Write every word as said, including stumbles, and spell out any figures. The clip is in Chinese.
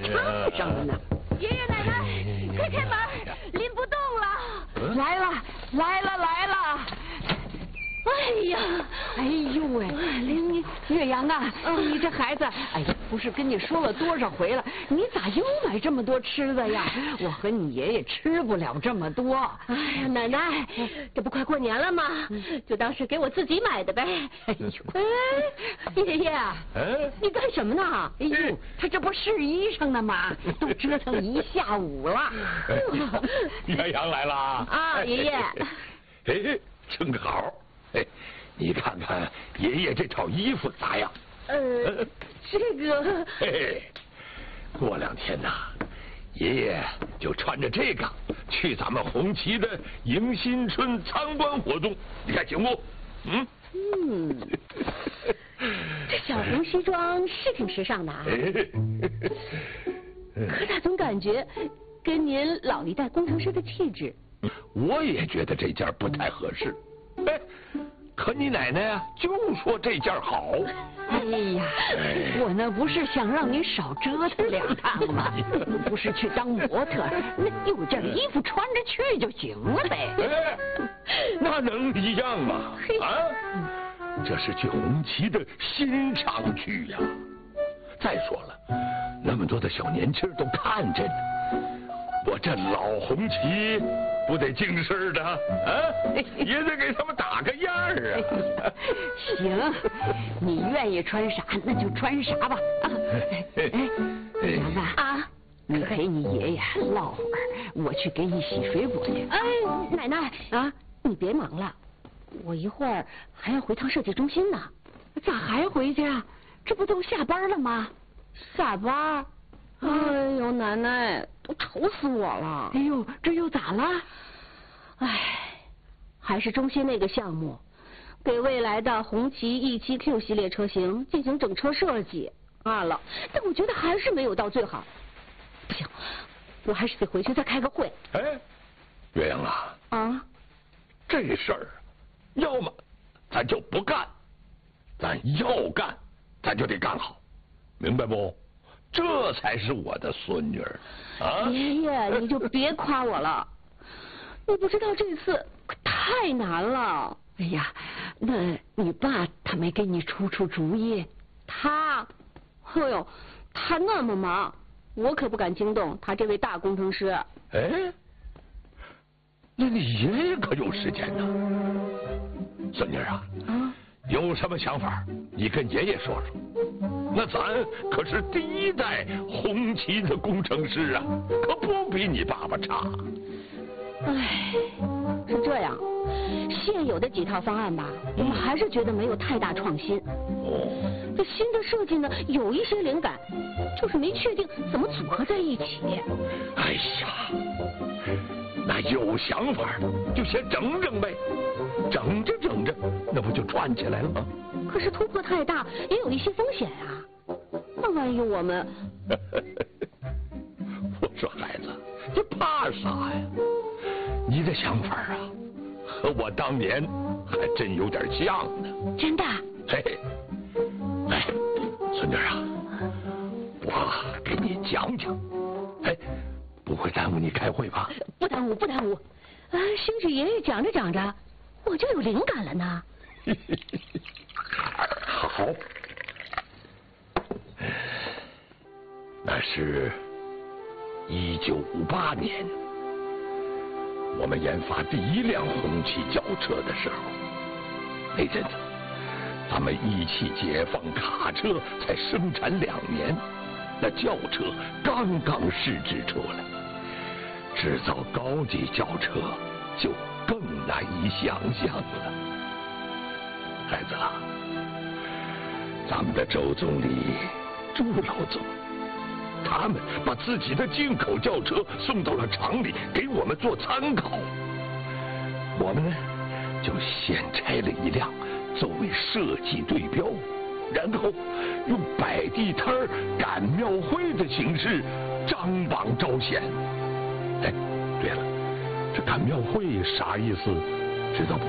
唱上了呢。 爷爷奶奶，快开门，拎不动了。 来了，来了，来了。 哎呀， 哎呦喂，你岳阳啊，你这孩子，哎呀，不是跟你说了多少回了，你咋又买这么多吃的呀？我和你爷爷吃不了这么多。 哎呀，奶奶，这不快过年了吗？就当是给我自己买的呗。 哎呦， 哎，爷爷，你干什么呢？ 哎呦，他这不试衣裳呢吗？都折腾一下午了。 岳阳来了啊，爷爷。 哎，正好。哎，你看看爷爷这套衣服咋样？ 呃，这个…… 嘿，过两天呐，爷爷就穿着这个去咱们红旗的迎新春参观活动，你看行不？嗯嗯，这小红西装是挺时尚的啊，可咋总感觉跟您老一代工程师的气质。 我也觉得这件不太合适。哎，可你奶奶啊，就说这件好。 哎呀，我那不是想让你少折腾两趟吗？不是去当模特，那有件衣服穿着去就行了呗。 哎，那能一样吗？啊，这是去红旗的新厂区呀。再说了，那么多的小年轻都看着呢，我这老红旗不得精神的啊，也得给他们打个样啊。 行，你愿意穿啥那就穿啥吧。啊，哎，娘子啊，你陪你爷爷唠会儿，我去给你洗水果去。 哎，奶奶啊，你别忙了，我一会儿还要回趟设计中心呢。 咋还回去啊？这不都下班了吗？ 下班？哎呦，奶奶，都愁死我了！ 哎呦，这又咋了？ 哎，还是中心那个项目，给未来的红旗 E 七 Q 系列车型进行整车设计啊了，但我觉得还是没有到最好。不行，我还是得回去再开个会。 哎，岳阳啊， 啊， 这事儿，要么咱就不干，咱要干，咱就得干好，明白不？这才是我的孙女儿啊！ 爷爷，你就别夸我了，你不知道这次可太难了。 哎呀，那你爸他没给你出出主意？ 他，哎呦，他那么忙，我可不敢惊动他这位大工程师。 哎，那你爷爷可有时间呢？孙女啊，啊，有什么想法，你跟爷爷说说。那咱可是第一代红旗的工程师啊，可不比你爸爸差。 唉，是这样，现有的几套方案吧，我们还是觉得没有太大创新。哦，这新的设计呢，有一些灵感，就是没确定怎么组合在一起。 哎呀，那有想法就先整整呗，整着整着，那不就串起来了吗？ 可是突破太大，也有一些风险啊。那万一我们…… 我说孩子，这怕啥呀？你的想法啊，和我当年还真有点像呢。 真的？ 嘿，哎，孙女啊，我给你讲讲。哎，不会耽误你开会吧？ 不耽误，不耽误。啊，兴许爷爷讲着讲着，我就有灵感了呢。 好，那是一九五八年，我们研发第一辆红旗轿车的时候，那阵子咱们一汽解放卡车才生产两年，那轿车刚刚试制出来，制造高级轿车就更难以想象了。孩子啊，咱们的周总理、朱老总，他们把自己的进口轿车送到了厂里给我们做参考。我们呢，就先拆了一辆作为设计对标，然后用摆地摊儿赶庙会的形式张榜招贤。哎，对了，这赶庙会啥意思？知道不？